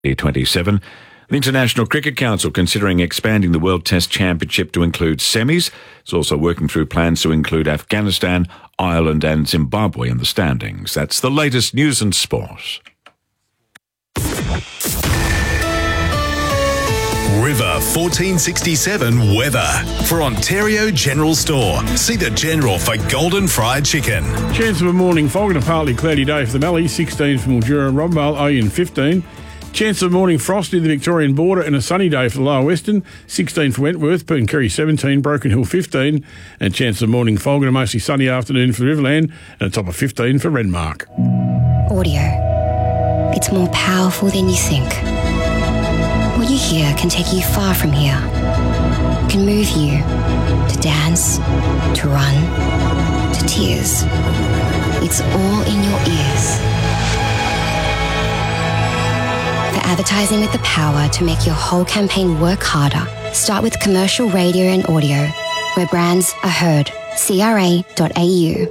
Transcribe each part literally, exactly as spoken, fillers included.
T twenty-seven. The International Cricket Council considering expanding the World Test Championship to include semis. It's also working through plans to include Afghanistan, Ireland and Zimbabwe in the standings. That's the latest news and sport. River fourteen sixty-seven weather for Ontario General Store. See the General for golden fried chicken. Chance of a morning fog and a partly cloudy day for the Mallee, sixteen for Mildura and Robinvale, Oyen fifteen. Chance of morning frost near the Victorian border and a sunny day for the Lower Western, sixteen for Wentworth, Perth seventeen, Broken Hill fifteen, and chance of morning fog and a mostly sunny afternoon for the Riverland and a top of fifteen for Renmark. Audio. It's more powerful than you think. What you hear can take you far from here. It can move you to dance, to run, to tears. It's all in your ears. For advertising with the power to make your whole campaign work harder, start with commercial radio and audio, where brands are heard. C R A dot A U.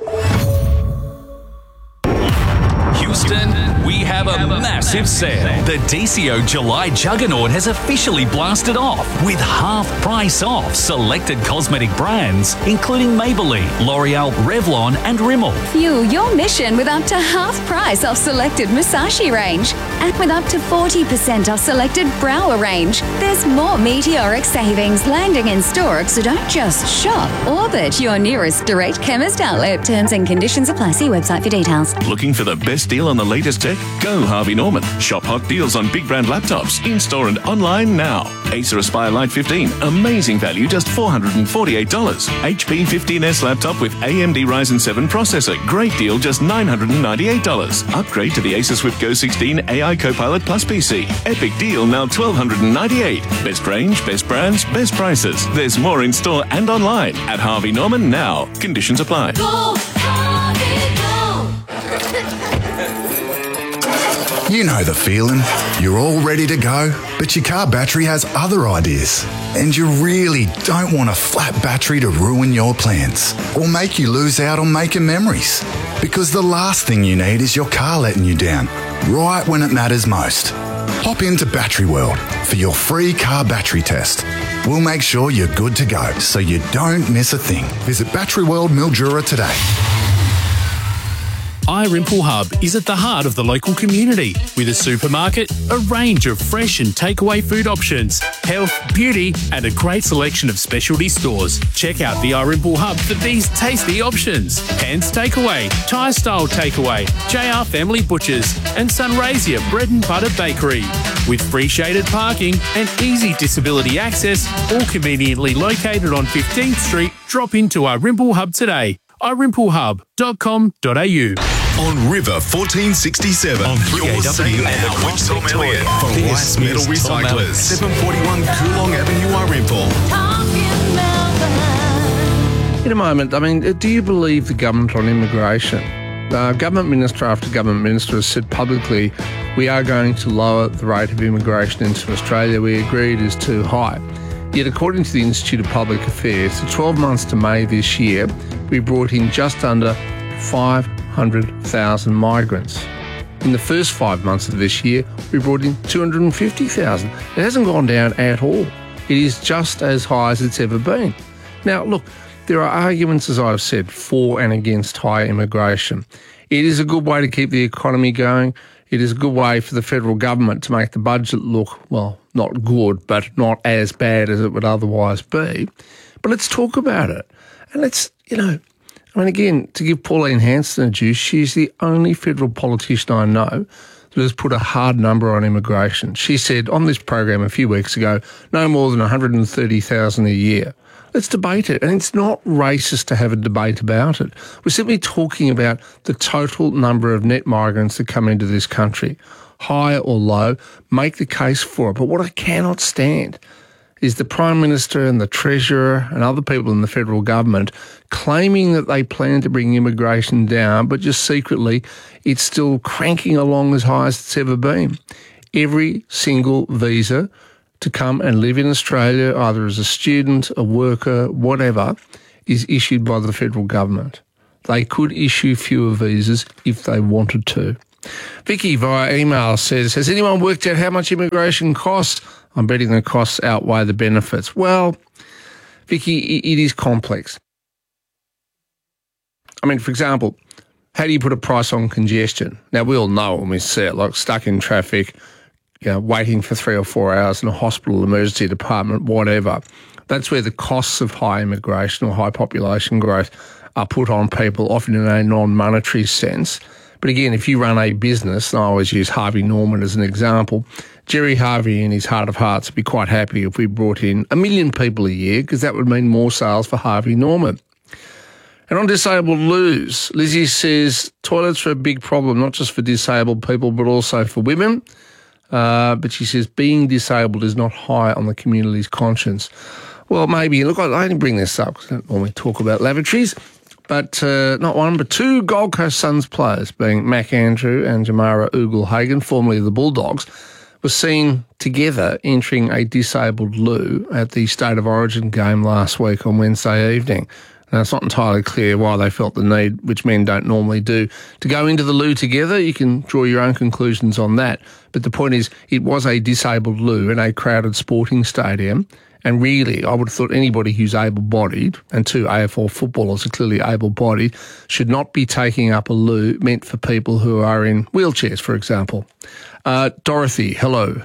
Houston, we have a massive sale. The D C O July Juggernaut has officially blasted off with half price off selected cosmetic brands, including Maybelline, L'Oreal, Revlon and Rimmel. Fuel your mission with up to half price off selected Musashi range and with up to forty percent off selected Brower range. There's more meteoric savings landing in store, so don't just shop. Orbit your nearest direct chemist outlet. Terms and conditions apply. See website for details. Looking for the best deal on the latest tech? Go Harvey Norman. Shop hot deals on big brand laptops in-store and online now. Acer Aspire Lite fifteen. Amazing value, just four hundred forty-eight dollars. H P fifteen S laptop with A M D Ryzen seven processor. Great deal, just nine hundred ninety-eight dollars. Upgrade to the Acer Swift Go sixteen A I Copilot Plus P C. Epic deal, now one thousand two hundred ninety-eight dollars. Best range, best brands, best prices. There's more in store and online at Harvey Norman now. Conditions apply. Go, Harvey, go. You know the feeling. You're all ready to go, but your car battery has other ideas. And you really don't want a flat battery to ruin your plans or make you lose out on making memories. Because the last thing you need is your car letting you down, right when it matters most. Hop into Battery World for your free car battery test. We'll make sure you're good to go so you don't miss a thing. Visit Battery World Mildura today. iRimple Hub is at the heart of the local community with a supermarket, a range of fresh and takeaway food options, health, beauty and a great selection of specialty stores. Check out the iRimple Hub for these tasty options: Hands Takeaway, Thai Style Takeaway, J R Family Butchers and Sunraysia Bread and Butter Bakery. With free shaded parking and easy disability access, all conveniently located on fifteenth Street, drop into iRimple Hub today. i rimple hub dot com dot a u. On River fourteen sixty-seven, On three A W you're and now across with Tom Victoria. Elliott for This Rice Metal is Tom Recyclers, Elliott. seven forty-one Coolong Avenue, Irimple. In a moment, I mean, do you believe the government on immigration? Uh, government minister after government minister has said publicly, we are going to lower the rate of immigration into Australia. We agree it is too high. Yet according to the Institute of Public Affairs, for twelve months to May this year, we brought in just under five hundred thousand migrants. In the first five months of this year, we brought in two hundred fifty thousand. It hasn't gone down at all. It is just as high as it's ever been. Now, look, there are arguments, as I've said, for and against higher immigration. It is a good way to keep the economy going. It is a good way for the federal government to make the budget look, well, not good, but not as bad as it would otherwise be. But let's talk about it. And let's, you know, I mean, again, to give Pauline Hanson a due, she's the only federal politician I know that has put a hard number on immigration. She said on this program a few weeks ago, no more than one hundred thirty thousand a year. Let's debate it. And it's not racist to have a debate about it. We're simply talking about the total number of net migrants that come into this country. High or low, make the case for it. But what I cannot stand is the Prime Minister and the Treasurer and other people in the federal government claiming that they plan to bring immigration down, but just secretly it's still cranking along as high as it's ever been. Every single visa to come and live in Australia, either as a student, a worker, whatever, is issued by the federal government. They could issue fewer visas if they wanted to. Vicky via email says, has anyone worked out how much immigration costs? I'm betting the costs outweigh the benefits. Well, Vicky, it is complex. I mean, for example, how do you put a price on congestion? Now, we all know when we see it, like stuck in traffic, you know, waiting for three or four hours in a hospital, emergency department, whatever. That's where the costs of high immigration or high population growth are put on people, often in a non-monetary sense. But again, if you run a business, and I always use Harvey Norman as an example, Jerry Harvey in his heart of hearts would be quite happy if we brought in a million people a year, because that would mean more sales for Harvey Norman. And on disabled loos, Lizzie says toilets are a big problem, not just for disabled people, but also for women. Uh, but she says being disabled is not high on the community's conscience. Well, maybe. Look, I only bring this up because I don't normally talk about lavatories. But uh, not one, but two Gold Coast Suns players, being Mac Andrew and Jamara Ugle-Hagan, formerly of the Bulldogs, were seen together entering a disabled loo at the State of Origin game last week on Wednesday evening. Now, it's not entirely clear why they felt the need, which men don't normally do, to go into the loo together. You can draw your own conclusions on that. But the point is, it was a disabled loo in a crowded sporting stadium. And really, I would have thought anybody who's able-bodied, and two A F L footballers are clearly able-bodied, should not be taking up a loo meant for people who are in wheelchairs, for example. Uh, Dorothy, hello.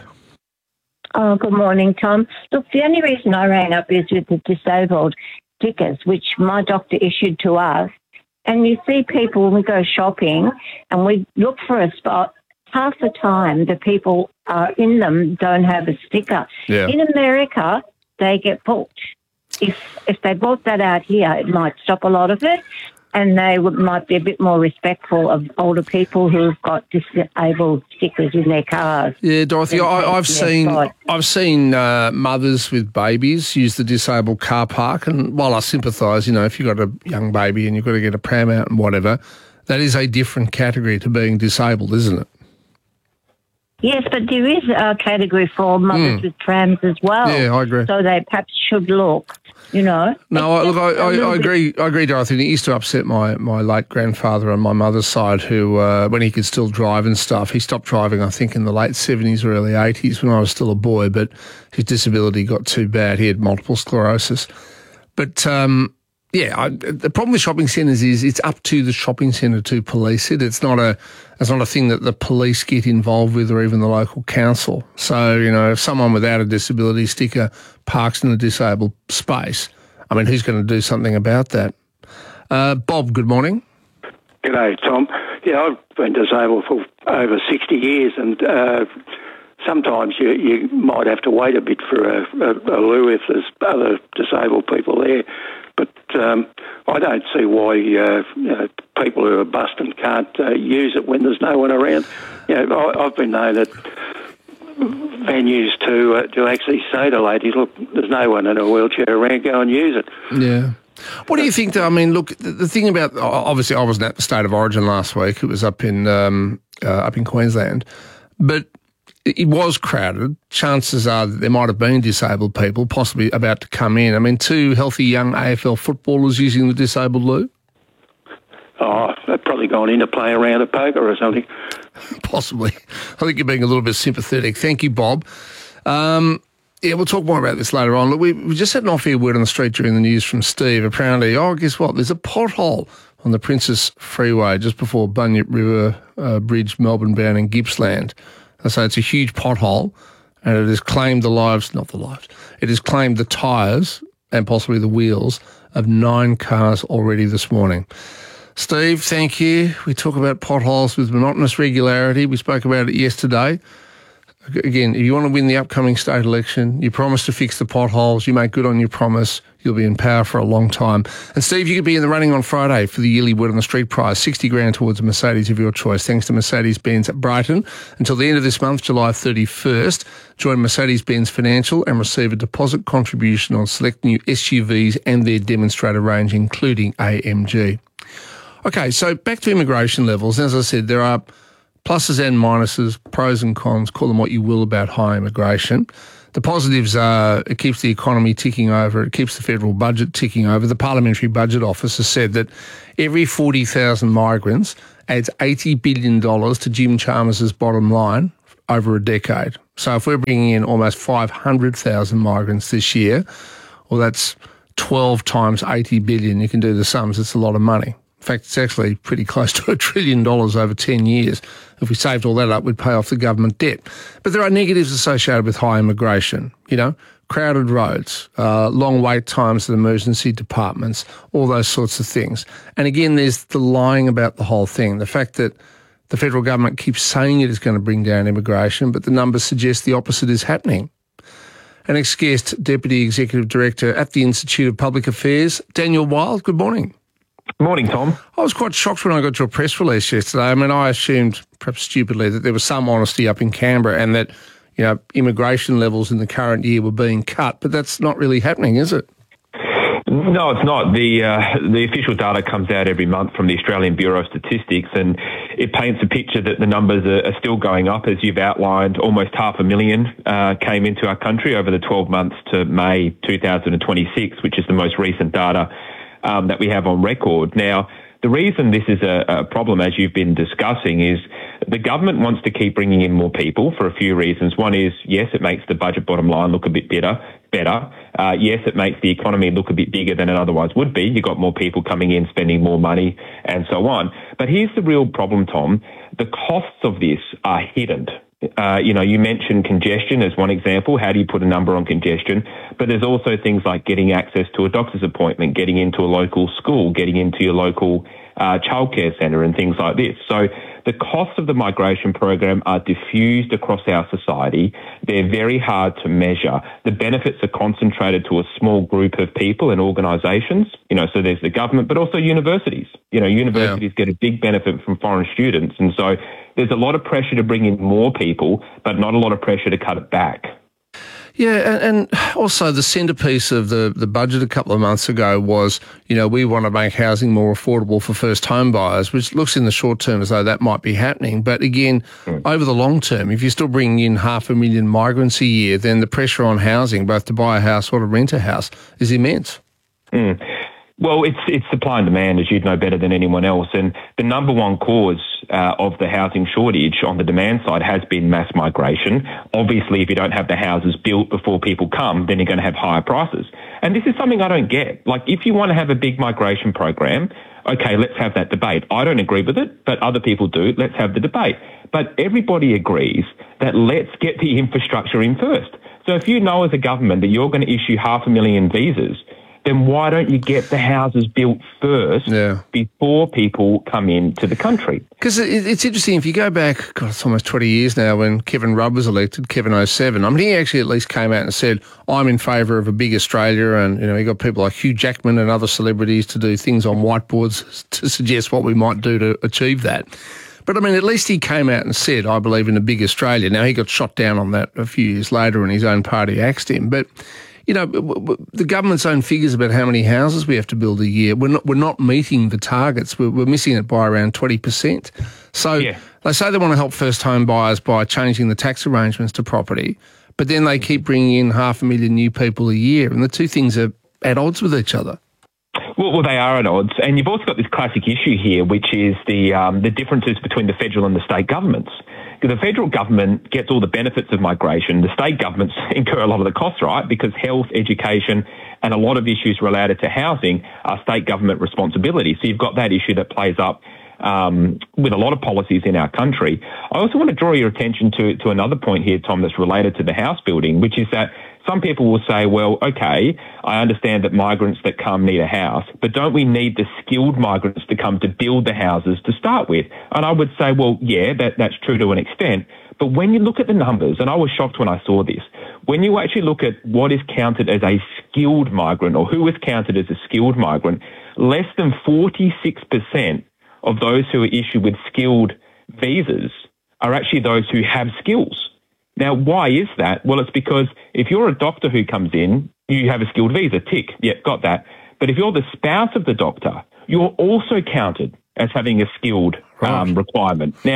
Oh, good morning, Tom. Look, the only reason I rang up is with the disabled stickers, which my doctor issued to us. And you see people when we go shopping and we look for a spot, half the time the people are in them don't have a sticker. Yeah. In America, they get booked. If if they brought that out here, it might stop a lot of it, and they would, might be a bit more respectful of older people who've got disabled stickers in their cars. Yeah, Dorothy, I, I've seen spot. I've seen uh, mothers with babies use the disabled car park, and while I sympathise, you know, if you've got a young baby and you've got to get a pram out and whatever, that is a different category to being disabled, isn't it? Yes, but there is a category for mothers mm. with prams as well. Yeah, I agree. So they perhaps should look, you know. No, I, look, I, I, I agree. I agree, Dorothy. It used to upset my, my late grandfather on my mother's side, who, uh, when he could still drive and stuff, he stopped driving, I think, in the late seventies or early eighties when I was still a boy, but his disability got too bad. He had multiple sclerosis. But, um, yeah, I, the problem with shopping centres is it's up to the shopping centre to police it. It's not a it's not a thing that the police get involved with or even the local council. So, you know, if someone without a disability sticker parks in a disabled space, I mean, who's going to do something about that? Uh, Bob, good morning. G'day, Tom. Yeah, I've been disabled for over sixty years, and uh, sometimes you, you might have to wait a bit for a, a, a loo if there's other disabled people there. But um, I don't see why uh, you know, people who are busting can't uh, use it when there's no one around. You know, I, I've been known at venues to uh, to actually say to ladies, look, there's no one in a wheelchair around, go and use it. Yeah. What do you think, though? I mean, look, the, the thing about, obviously I wasn't at the State of Origin last week. It was up in um, uh, up in Queensland. But it was crowded. Chances are that there might have been disabled people possibly about to come in. I mean, two healthy young A F L footballers using the disabled loo? Oh, they've probably gone in to play a round of poker or something. Possibly. I think you're being a little bit sympathetic. Thank you, Bob. Um, yeah, we'll talk more about this later on. Look, we, we just had an off-air word on the street during the news from Steve. Apparently, oh, guess what? There's a pothole on the Princess Freeway just before Bunyip River uh, Bridge, Melbourne bound in Gippsland. So it's a huge pothole, and it has claimed the lives, not the lives, it has claimed the tyres and possibly the wheels of nine cars already this morning. Steve, thank you. We talk about potholes with monotonous regularity. We spoke about it yesterday. Again, if you want to win the upcoming state election, you promise to fix the potholes, you make good on your promise, you'll be in power for a long time. And Steve, you could be in the running on Friday for the yearly Word on the Street prize, sixty grand towards a Mercedes of your choice, thanks to Mercedes-Benz at Brighton. Until the end of this month, July thirty-first, join Mercedes-Benz Financial and receive a deposit contribution on select new S U Vs and their demonstrator range, including A M G. Okay, so back to immigration levels. As I said, there are pluses and minuses, pros and cons, call them what you will, about high immigration. The positives are it keeps the economy ticking over, it keeps the federal budget ticking over. The Parliamentary Budget Office has said that every forty thousand migrants adds eighty billion dollars to Jim Chalmers' bottom line over a decade. So if we're bringing in almost five hundred thousand migrants this year, well, that's twelve times eighty billion. You can do the sums. It's a lot of money. In fact, it's actually pretty close to a trillion dollars over ten years. If we saved all that up, we'd pay off the government debt. But there are negatives associated with high immigration, you know, crowded roads, uh, long wait times at emergency departments, all those sorts of things. And again, there's the lying about the whole thing, the fact that the federal government keeps saying it is going to bring down immigration, but the numbers suggest the opposite is happening. Our next guest, Deputy Executive Director at the Institute of Public Affairs, Daniel Wild. Good morning. Morning, Tom. I was quite shocked when I got your press release yesterday. I mean, I assumed, perhaps stupidly, that there was some honesty up in Canberra and that, you know, immigration levels in the current year were being cut, but that's not really happening, is it? No, it's not. The uh, the official data comes out every month from the Australian Bureau of Statistics, and it paints a picture that the numbers are, are still going up, as you've outlined. Almost half a million uh, came into our country over the twelve months to May two thousand twenty-six, which is the most recent data um, that we have on record. Now, the reason this is a, a problem, as you've been discussing, is the government wants to keep bringing in more people for a few reasons. One is, yes, it makes the budget bottom line look a bit better. better. Uh, yes, it makes the economy look a bit bigger than it otherwise would be. You've got more people coming in, spending more money, and so on. But here's the real problem, Tom. The costs of this are hidden. Uh, you know, you mentioned congestion as one example. How do you put a number on congestion? But there's also things like getting access to a doctor's appointment, getting into a local school, getting into your local uh, childcare centre and things like this. So the costs of the migration program are diffused across our society. They're very hard to measure. The benefits are concentrated to a small group of people and organisations. You know, so there's the government, but also universities. You know, universities yeah. get a big benefit from foreign students. And so there's a lot of pressure to bring in more people, but not a lot of pressure to cut it back. Yeah, and, and also the centrepiece of the, the budget a couple of months ago was, you know, we want to make housing more affordable for first home buyers, which looks in the short term as though that might be happening. But again, mm. over the long term, if you're still bringing in half a million migrants a year, then the pressure on housing, both to buy a house or to rent a house, is immense. Mm. Well, it's it's supply and demand, as you'd know better than anyone else. And the number one cause uh, of the housing shortage on the demand side has been mass migration. Obviously, if you don't have the houses built before people come, then you're going to have higher prices. And this is something I don't get. Like, if you want to have a big migration program, okay, let's have that debate. I don't agree with it, but other people do. Let's have the debate. But everybody agrees that let's get the infrastructure in first. So if you know as a government that you're going to issue half a million visas, then why don't you get the houses built first yeah. before people come into the country? Because it's interesting, if you go back, God, it's almost twenty years now when Kevin Rudd was elected, Kevin oh seven, I mean, he actually at least came out and said, I'm in favour of a big Australia, and, you know, he got people like Hugh Jackman and other celebrities to do things on whiteboards to suggest what we might do to achieve that. But, I mean, at least he came out and said, I believe in a big Australia. Now, he got shot down on that a few years later and his own party axed him. But, you know, the government's own figures about how many houses we have to build a year, we're not, we're not meeting the targets. We're, we're missing it by around twenty percent. So yeah. they say they want to help first home buyers by changing the tax arrangements to property, but then they keep bringing in half a million new people a year, and the two things are at odds with each other. Well, well, they are at odds. And you've also got this classic issue here, which is the um, the differences between the federal and the state governments. The federal government gets all the benefits of migration. The state governments incur a lot of the costs, right? Because health, education, and a lot of issues related to housing are state government responsibility. So you've got that issue that plays up um, with a lot of policies in our country. I also want to draw your attention to, to another point here, Tom, that's related to the house building, which is that some people will say, well, okay, I understand that migrants that come need a house, but don't we need the skilled migrants to come to build the houses to start with? And I would say, well, yeah, that, that's true to an extent. But when you look at the numbers, and I was shocked when I saw this, when you actually look at what is counted as a skilled migrant or who is counted as a skilled migrant, less than forty-six percent of those who are issued with skilled visas are actually those who have skills. Now, why is that? Well, it's because if you're a doctor who comes in, you have a skilled visa, tick, yep, got that. But if you're the spouse of the doctor, you're also counted as having a skilled right. um, requirement. Now,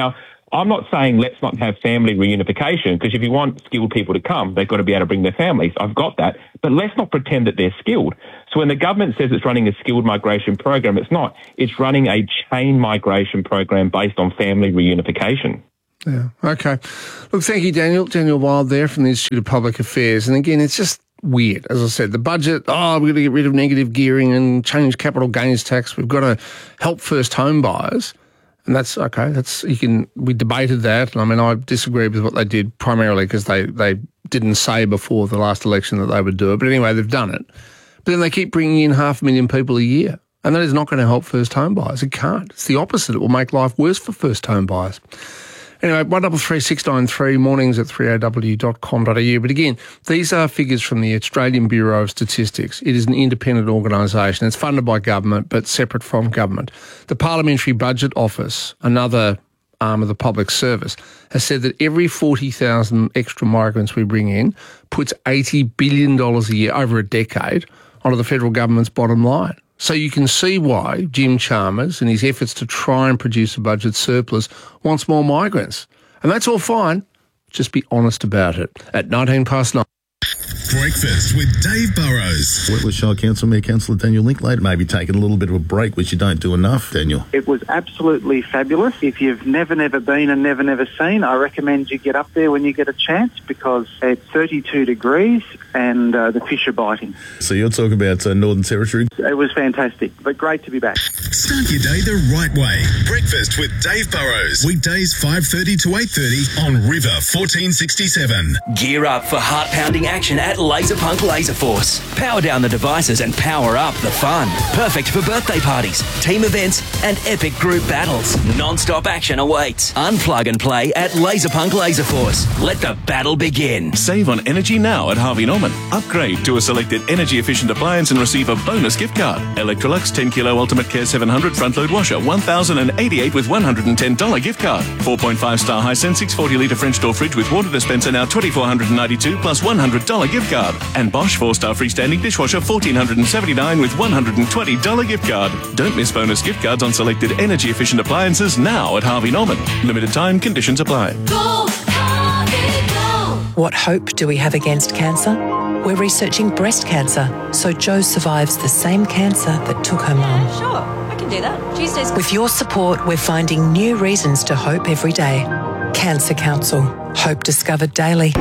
I'm not saying let's not have family reunification, because if you want skilled people to come, they've got to be able to bring their families. I've got that. But let's not pretend that they're skilled. So when the government says it's running a skilled migration program, it's not. It's running a chain migration program based on family reunification. Yeah, okay. Look, thank you, Daniel. Daniel Wild there from the Institute of Public Affairs. And again, it's just weird. As I said, the budget, oh, we're going to get rid of negative gearing and change capital gains tax. We've got to help first home buyers. And that's okay. That's you can. We debated that. And I mean, I disagree with what they did primarily because they, they didn't say before the last election that they would do it. But anyway, they've done it. But then they keep bringing in half a million people a year. And that is not going to help first home buyers. It can't. It's the opposite. It will make life worse for first home buyers. Anyway, one double three six nine three, mornings at three a w dot com dot a u. But again, these are figures from the Australian Bureau of Statistics. It is an independent organisation. It's funded by government, but separate from government. The Parliamentary Budget Office, another arm of the public service, has said that every forty thousand extra migrants we bring in puts eighty billion dollars a year over a decade onto the federal government's bottom line. So you can see why Jim Chalmers, in his efforts to try and produce a budget surplus, wants more migrants. And that's all fine. Just be honest about it. At nineteen past nine. Breakfast with Dave Burrows. Wentworth Shire Council Mayor Councillor Daniel Linklater, maybe taking a little bit of a break, which you don't do enough, Daniel. It was absolutely fabulous. If you've never, never been and never, never seen, I recommend you get up there when you get a chance, because it's thirty-two degrees and uh, the fish are biting. So you're talking about uh, Northern Territory? It was fantastic, but great to be back. Start your day the right way. Breakfast with Dave Burrows. Weekdays five thirty to eight thirty on River fourteen sixty-seven. Gear up for heart-pounding action at Laserpunk Laser Force. Power down the devices and power up the fun. Perfect for birthday parties, team events and epic group battles. Non-stop action awaits. Unplug and play at Laserpunk Laser Force. Let the battle begin. Save on energy now at Harvey Norman. Upgrade to a selected energy-efficient appliance and receive a bonus gift card. Electrolux ten kilo Ultimate Care seven hundred front-load washer, one thousand eighty-eight with one hundred ten dollars gift card. four point five star Hisense six hundred forty litre French door fridge with water dispenser now two thousand four hundred ninety-two plus one hundred dollars gift card. And Bosch four star freestanding dishwasher one thousand four hundred seventy-nine with one hundred twenty dollars gift card. Don't miss bonus gift cards on selected energy-efficient appliances now at Harvey Norman. Limited time, conditions apply. Go, Harvey, go. What hope do we have against cancer? We're researching breast cancer, so Jo survives the same cancer that took her mum. Sure, I can do that. Tuesdays. With your support, we're finding new reasons to hope every day. Cancer Council. Hope discovered daily.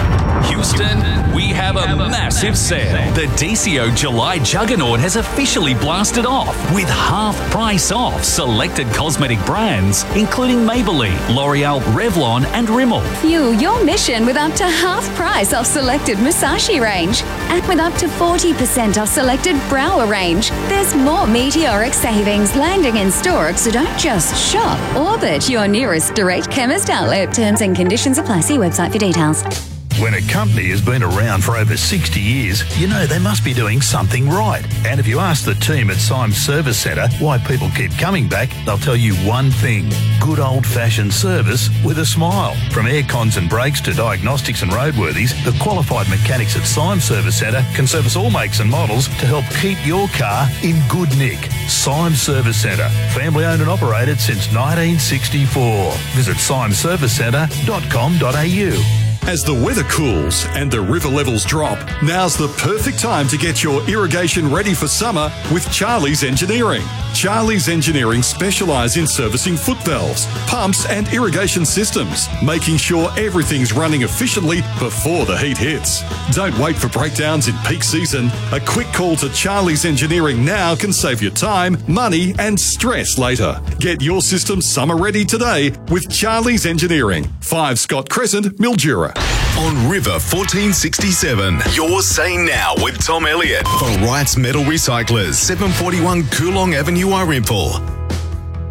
Houston, we have a massive sale. The D C O July Juggernaut has officially blasted off with half price off selected cosmetic brands, including Maybelline, L'Oreal, Revlon, and Rimmel. Fuel your mission with up to half price off selected Musashi range. And with up to forty percent off selected Brower range. There's more meteoric savings landing in store, so don't just shop. Orbit your nearest direct chemist outlet. Terms and conditions apply. See website for details. When a company has been around for over sixty years, you know they must be doing something right. And if you ask the team at Symes Service Centre why people keep coming back, they'll tell you one thing: good old-fashioned service with a smile. From air cons and brakes to diagnostics and roadworthies, the qualified mechanics at Symes Service Centre can service all makes and models to help keep your car in good nick. Symes Service Centre, family owned and operated since nineteen sixty-four. Visit symes service centre dot com dot a u. As the weather cools and the river levels drop, now's the perfect time to get your irrigation ready for summer with Charlie's Engineering. Charlie's Engineering specialise in servicing foot valves, pumps and irrigation systems, making sure everything's running efficiently before the heat hits. Don't wait for breakdowns in peak season. A quick call to Charlie's Engineering now can save you time, money and stress later. Get your system summer ready today with Charlie's Engineering. five Scott Crescent, Mildura. On River fourteen sixty-seven, you're saying now with Tom Elliott for Wright's Metal Recyclers, seven forty-one Coolong Avenue, Irimple.